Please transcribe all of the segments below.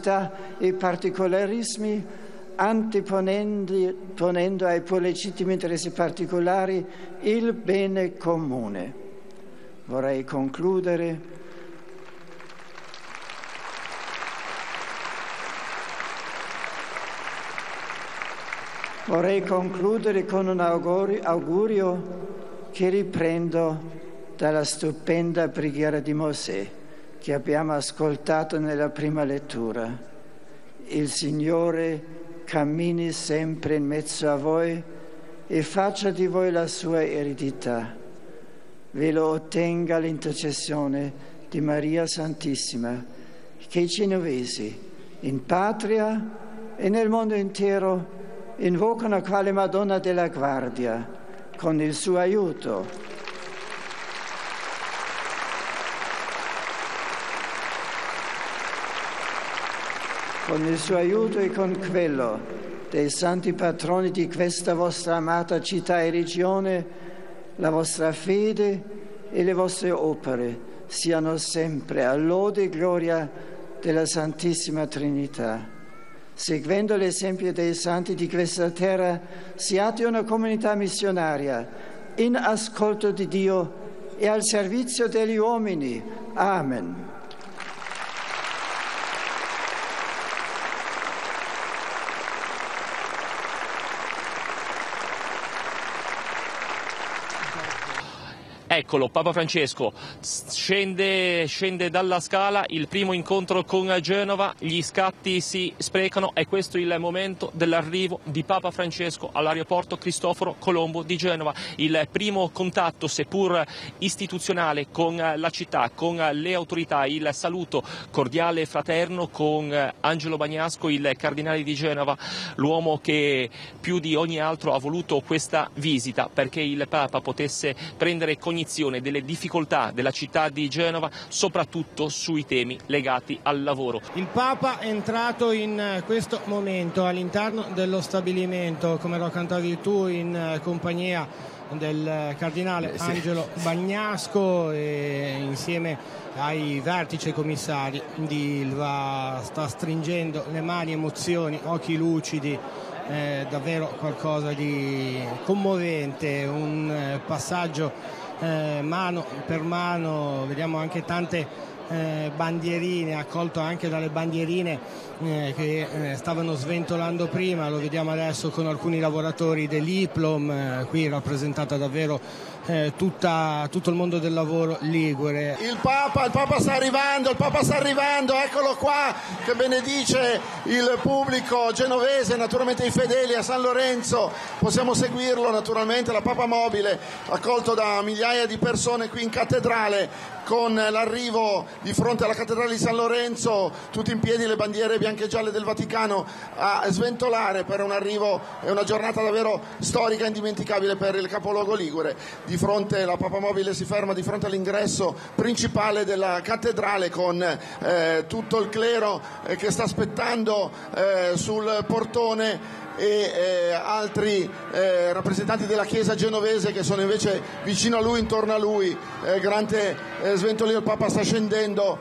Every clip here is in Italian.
necessità e particolarismi, anteponendo ai pur legittimi interessi particolari il bene comune. Vorrei concludere con un augurio che riprendo dalla stupenda preghiera di Mosè che abbiamo ascoltato nella prima lettura. Il Signore cammini sempre in mezzo a voi e faccia di voi la sua eredità. Ve lo ottenga l'intercessione di Maria Santissima, che i genovesi in patria e nel mondo intero invocano quale Madonna della Guardia, con il suo aiuto. Con il suo aiuto e con quello dei santi patroni di questa vostra amata città e regione, la vostra fede e le vostre opere siano sempre a lode e gloria della Santissima Trinità. Seguendo l'esempio dei santi di questa terra, siate una comunità missionaria in ascolto di Dio e al servizio degli uomini. Amen. Eccolo, Papa Francesco scende dalla Scala, il primo incontro con Genova, gli scatti si sprecano, è questo il momento dell'arrivo di Papa Francesco all'aeroporto Cristoforo Colombo di Genova, il primo contatto seppur istituzionale con la città, con le autorità, il saluto cordiale e fraterno con Angelo Bagnasco, il cardinale di Genova, l'uomo che più di ogni altro ha voluto questa visita perché il Papa potesse prendere cognizione delle difficoltà della città di Genova, soprattutto sui temi legati al lavoro. Il Papa è entrato in questo momento all'interno dello stabilimento, come lo cantavi tu, in compagnia del cardinale Angelo Bagnasco e insieme ai vertici e commissari di Ilva sta stringendo le mani, emozioni, occhi lucidi. Davvero qualcosa di commovente, un passaggio mano per mano, vediamo anche tante bandierine, accolto anche dalle bandierine che stavano sventolando prima, lo vediamo adesso con alcuni lavoratori dell'Iplom, qui rappresentata davvero tutto il mondo del lavoro ligure. Il Papa sta arrivando, eccolo qua che benedice il pubblico genovese, naturalmente i fedeli a San Lorenzo, possiamo seguirlo naturalmente, la Papa Mobile, accolto da migliaia di persone qui in cattedrale, con l'arrivo di fronte alla cattedrale di San Lorenzo, tutti in piedi, le bandiere bianche e gialle del Vaticano a sventolare per un arrivo, è una giornata davvero storica e indimenticabile per il capoluogo ligure. Di fronte la Papa Mobile si ferma di fronte all'ingresso principale della cattedrale con tutto il clero che sta aspettando sul portone e altri rappresentanti della Chiesa genovese che sono invece vicino a lui, intorno a lui. Grande sventolino, il Papa sta scendendo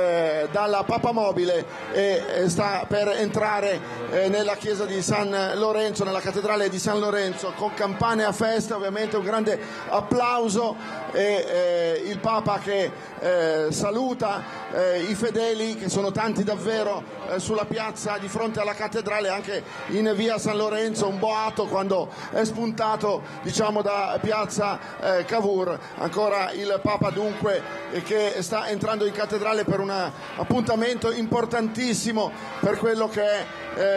dalla Papa Mobile e sta per entrare nella chiesa di San Lorenzo, nella cattedrale di San Lorenzo, con campane a festa, ovviamente un grande applauso e il Papa che saluta i fedeli, che sono tanti davvero, sulla piazza di fronte alla cattedrale, anche in via San Lorenzo, un boato quando è spuntato, diciamo, da piazza Cavour. Ancora il Papa dunque che sta entrando in cattedrale per un appuntamento importantissimo per quello che è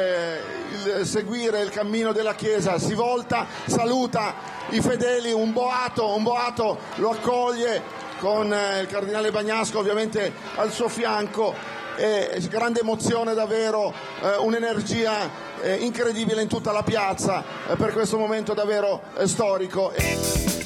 il seguire il cammino della Chiesa. Si volta, saluta i fedeli, un boato lo accoglie con il cardinale Bagnasco ovviamente al suo fianco, e grande emozione davvero, un'energia incredibile in tutta la piazza per questo momento davvero storico.